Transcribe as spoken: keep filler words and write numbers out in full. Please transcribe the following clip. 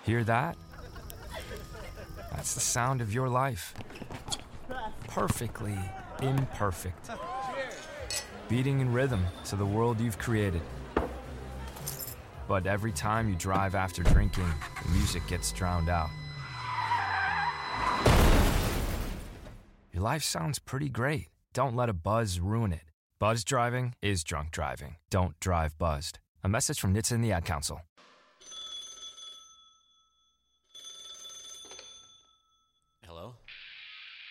Hear that? That's the sound of your life. Perfectly imperfect. Beating in rhythm to the world you've created. But every time you drive after drinking, the music gets drowned out. Your life sounds pretty great. Don't let a buzz ruin it. Buzz driving is drunk driving. Don't drive buzzed. A message from N H T S A and the Ad Council.